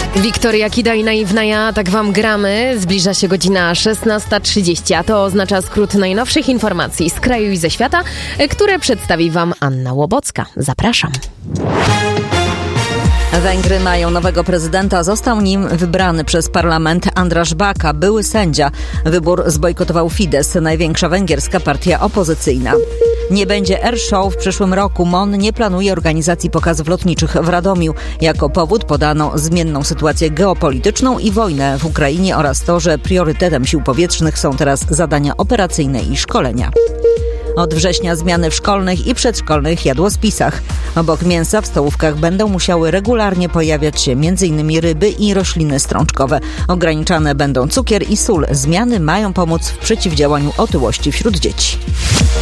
Wiktoria Kida i Naiwna Ja, tak wam gramy. Zbliża się godzina 16:30, a to oznacza skrót najnowszych informacji z kraju i ze świata, które przedstawi wam Anna Łobocka. Zapraszam. Węgry mają nowego prezydenta. Został nim wybrany przez parlament András Baka, były sędzia. Wybór zbojkotował Fidesz, największa węgierska partia opozycyjna. Nie będzie air show w przyszłym roku. MON nie planuje organizacji pokazów lotniczych w Radomiu. Jako powód podano zmienną sytuację geopolityczną i wojnę w Ukrainie oraz to, że priorytetem sił powietrznych są teraz zadania operacyjne i szkolenia. Od września zmiany w szkolnych i przedszkolnych jadłospisach. Obok mięsa w stołówkach będą musiały regularnie pojawiać się m.in. ryby i rośliny strączkowe. Ograniczane będą cukier i sól. Zmiany mają pomóc w przeciwdziałaniu otyłości wśród dzieci.